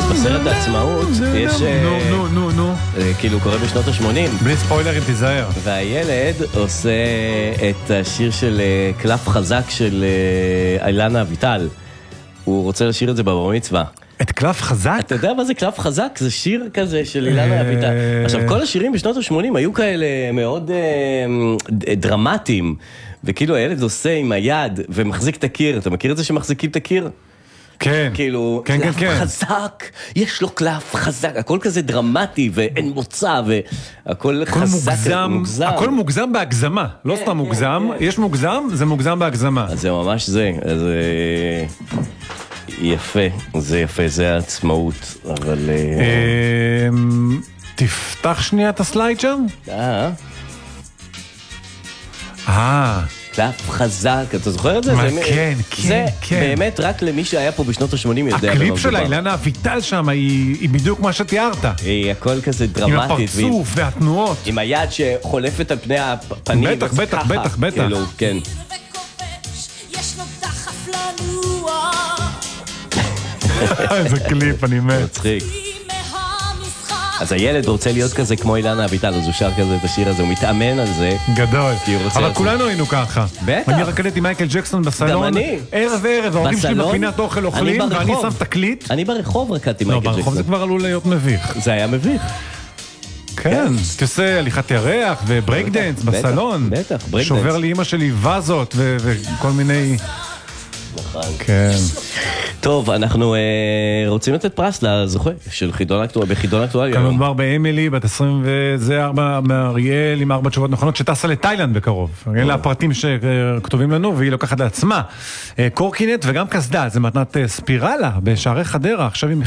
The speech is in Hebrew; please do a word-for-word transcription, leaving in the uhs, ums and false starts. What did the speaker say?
בסרט העצמאות יש... נו, נו, נו, נו. כאילו קורה בשנות ה-שמונים. בלי ספוילרים, תיזהר. והילד עושה את השיר של קלף חזק של אילנה אביטל. הוא רוצה לשיר את זה בבר מצווה. את קלף חזק? אתה יודע מה זה קלף חזק? זה שיר כזה של אילנה אביטל. עכשיו, כל השירים בשנות ה-שמונים היו כאלה מאוד דרמטיים, וכאילו הילד עושה עם היד ומחזיק את הקיר. אתה מכיר את זה שמחזיקים את הקיר? כן. כאילו, כן, קלף כן, כן. חזק, יש לו קלף חזק, הכל כזה דרמטי ואין מוצא, והכל חזק, מוגזם, מוגזם. הכל מוגזם בהגזמה, לא סתם מוגזם, יש מוגזם, זה מוגזם בהגזמה. אז זה ממש זה, אז יפה, זה יפה, זה העצמאות, אבל... תפתח שנייה את הסלייד שם? אה. אה. קלף חזק, אתה זוכר את זה? מה, כן, כן, זה כן. באמת רק למי שהיה פה בשנות ה-שמונים יודע. הקליפ של אילנה אביטל שם היא בדיוק מה שתיארת. היא הכל כזה דרמטית. עם הפרצוף והתנועות. עם היד שחולפת על פני הפנים. בטח, בטח, בטח, בטח. כאילו, כן. איזה קליפ, אני מת. מצחיק. אז הילד רוצה להיות כזה כמו אילנה אביטל, אז הוא שר כזה את השיר הזה, הוא מתאמן על זה. גדול. אבל כולנו היינו ככה. בטח. אני רקדתי מייקל ג'קסון בסלון. גם אני. ערב ערב, ההורים שלי בפינת אוכל אוכלים, ואני שם תקליט. אני ברחוב רקדתי מייקל ג'קסון. לא, ברחוב זה כבר עלול להיות מביך. זה היה מביך. כן, תעשה הליכת ירח וברייק דנס בסלון. בטח, ברייק דנס. שובר לי אמא שלי וזות וכל מיני... נכון. כן. טוב, אנחנו רוצים לתת פרס לזוכה של חידון אקטואליה, בחידון אקטואליה. כאן מדובר באמילי, בת עשרים וזה ארבע מאריאל, עם ארבע תשובות נכונות, שטסה לתאילנד בקרוב. אלה הפרטים שכתובים לנו, והיא לוקחת לעצמה קורקינט וגם קסדה, זה מתנת ספירלה בשערי חדרה, עכשיו היא